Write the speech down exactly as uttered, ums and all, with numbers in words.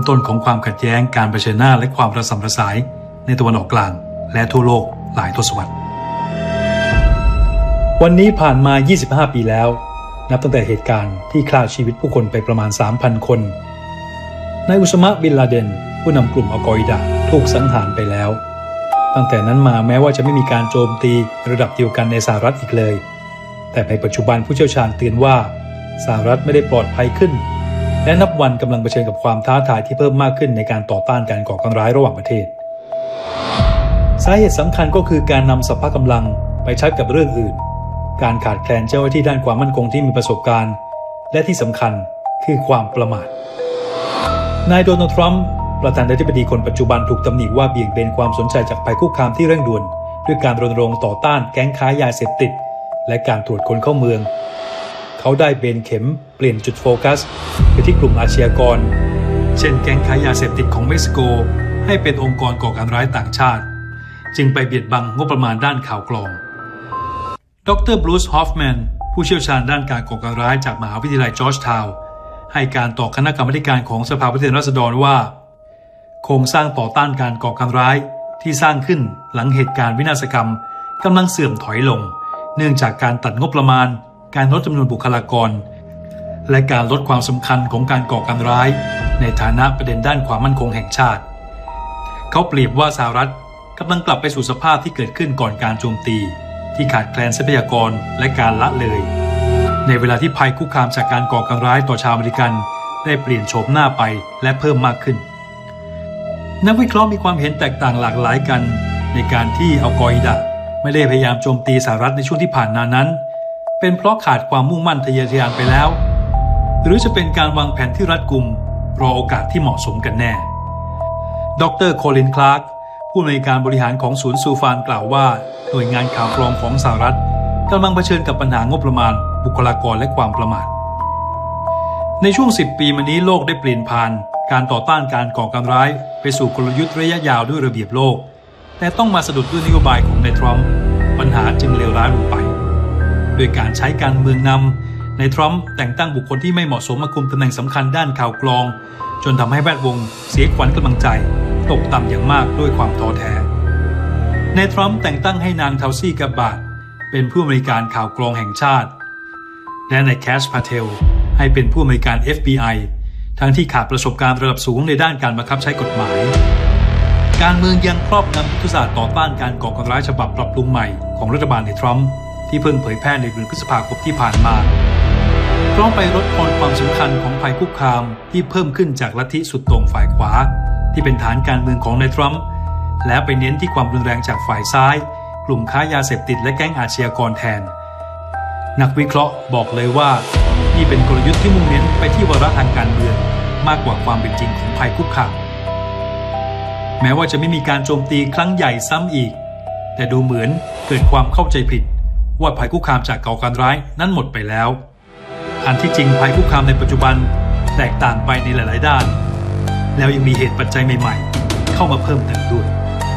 ต้นของความขัดแย้งการเผชิญหน้าและความระสำระสายในตะวันออกกลางและทั่วโลกหลายทศวรรษวันนี้ผ่านมา ยี่สิบห้า ปีแล้วนับตั้งแต่เหตุการณ์ที่ฆ่าชีวิตผู้คนไปประมาณ สามพัน คนนายอุซามะห์ บิน ลาเดนผู้นำกลุ่มอัลกออิดะห์ถูกสังหารไปแล้วตั้งแต่นั้นมาแม้ว่าจะไม่มีการโจมตีระดับเดียวกันในสหรัฐอีกเลยแต่ในปัจจุบันผู้เชี่ยวชาญเตือนว่าสหรัฐไม่ได้ปลอดภัยขึ้นและนับวันกำลังเผชิญกับความท้าทายที่เพิ่มมากขึ้นในการต่อต้านการก่อการร้ายระหว่างประเทศสาเหตุสำคัญก็คือการนำสรรพกำลังไปใช้กับเรื่องอื่นการขาดแคลนเจ้าหน้าที่ด้านความมั่นคงที่มีประสบการณ์และที่สำคัญคือความประมาทนายโดนัลด์ ทรัมป์ประธานาธิบดีคนปัจจุบันถูกตำหนิว่าเบี่ยงเบนความสนใจจากภัยคุกคามที่เร่งด่วนด้วยการรณรงค์ต่อต้านแก๊งค้ายาเสพติดและการตรวจคนเข้าเมืองเขาได้เบนเข็มเปลี่ยนจุดโฟกัสไปที่กลุ่มอาชญากรเช่นแก๊งค้ายาเสพติดของเม็กซิโกให้เป็นองค์กรก่อการร้ายต่างชาติจึงไปเบียดบังงบประมาณด้านข่าวกรองดร.บรูซ ฮอฟแมนผู้เชี่ยวชาญด้านการก่อการร้ายจากมหาวิทยาลัยจอร์จทาวน์ให้การต่อคณะกรรมาการของสภาผู้แทนราษฎรว่าโครงสร้างต่อต้านการก่อการร้ายที่สร้างขึ้นหลังเหตุการณ์วินาศกรรมกำลังเสื่อมถอยลงเนื่องจากการตัดงบประมาณการลดจำนวนบุคลากรและการลดความสำคัญของการก่อการร้ายในฐานะประเด็นด้านความมั่นคงแห่งชาติเขาเปรียบว่าสหรัฐกำลังกลับไปสู่สภาพที่เกิดขึ้นก่อนการโจมตีที่ขาดแคลนทรัพยากรและการละเลยในเวลาที่ภัยคุกคามจากการก่อการร้ายต่อชาวอเมริกันได้เปลี่ยนโฉมหน้าไปและเพิ่มมากขึ้นนักวิเคราะห์มีความเห็นแตกต่างหลากหลายกันในการที่อัลกออิดะห์ไม่ได้พยายามโจมตีสหรัฐในช่วงที่ผ่านมานั้นเป็นเพราะขาดความมุ่งมั่นทะเยอทะยานไปแล้วหรือจะเป็นการวางแผนที่รัดกุมรอโอกาสที่เหมาะสมกันแน่ดร.โคลิน คลาร์กผู้อำนวยการบริหารของศูนย์ซูฟานกล่าวว่าหน่วยงานข่าวกรองของสหรัฐกำลังเผชิญกับปัญหางบประมาณบุคลากรและความประมาทในช่วงสิบปีมานี้โลกได้เปลี่ยนผ่านการต่อต้านการก่อการร้ายไปสู่กลยุทธ์ระยะยาวด้วยระเบียบโลกแต่ต้องมาสะดุดด้วยนโยบายของนายทรัมป์ปัญหาจึงเลวร้ายลงไปโดยการใช้การเมืองนำนายทรัมป์แต่งตั้งบุคคลที่ไม่เหมาะสมมาคุมตำแหน่งสำคัญด้านข่าวกรองจนทำให้แวดวงเสียขวัญกำลังใจตกต่ำอย่างมากด้วยความท้อแท้นายทรัมป์แต่งตั้งให้นางเทาซี่กับบาทเป็นผู้อำนวยการข่าวกรองแห่งชาติและนายแคช พาเทลให้เป็นผู้อำนวยการ เอฟ บี ไอ ทั้งที่ขาดประสบการณ์ระดับสูงในด้านการบังคับใช้กฎหมายการเมืองยังครอบงำยุทธศาสตร์ต่อต้านการก่อการร้ายฉบับปรับปรุงใหม่ของรัฐบาลนายทรัมป์ที่เพิ่งเผยแพร่ในเดือนพฤษภาคมที่ผ่านมาพร้อมไปลดทอนความสำคัญของภัยคุกคามที่เพิ่มขึ้นจากลัทธิสุดโต่งฝ่ายขวาที่เป็นฐานการเมืองของนายทรัมป์และไปเน้นที่ความรุนแรงจากฝ่ายซ้ายกลุ่มค้ายาเสพติดและแก๊งอาชญากรแทนนักวิเคราะห์บอกเลยว่านี่เป็นกลยุทธ์ที่มุ่งเน้นไปที่วาระทางการเมืองมากกว่าความเป็นจริงของภัยคุกคามแม้ว่าจะไม่มีการโจมตีครั้งใหญ่ซ้ำอีกแต่ดูเหมือนเกิดความเข้าใจผิดว่าภัยคุกคามจากก่อการร้ายนั้นหมดไปแล้วอันที่จริงภัยคุกคามในปัจจุบันแตกต่างไปในหลายๆด้านแล้วยังมีเหตุปัจจัยใหม่ๆเข้ามาเพิ่มเติมด้วย